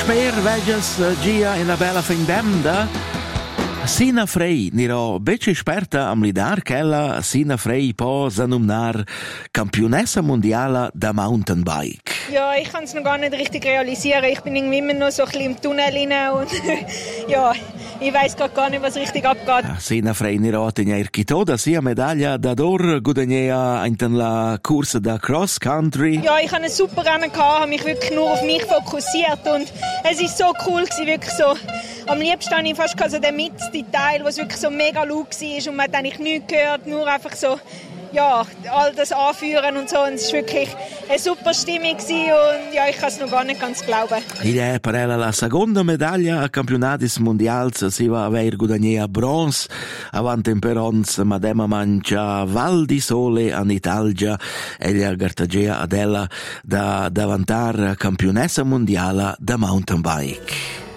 sper veges gia in una bella fin d'emda. Sina Frey niro becce esperta am lidar ch'ella Sina Frey po s'annumnar campionessa mondiala da Mountainbike. Ja, ich kann es noch gar nicht richtig realisieren. Ich bin irgendwie immer noch so ein bisschen im Tunnel rein und ja, ich weiß gerade gar nicht, was richtig abgeht. Sina Frey niro tener toda sia medaglia d'or gudagnea in la Kurse da Cross Country. Ja, ich hatte ein super Rennen, habe mich wirklich nur auf mich fokussiert und es ist so cool gewesen, wirklich so. Am liebsten habe ich fast so den Teil, was wirklich so mega laut war und man hat eigentlich nichts gehört, nur einfach so, ja, all das Anführen und so. Und es war wirklich eine super Stimmung und ja, ich kann es noch gar nicht ganz glauben. Idea per ella la seconda medaglia a campionatis mondials si va aver gudagnea bronze avanti in perons madema mangia Val di Sole an Italia ella gartagea ad ella da davantar campionessa mondiala da mountain bike.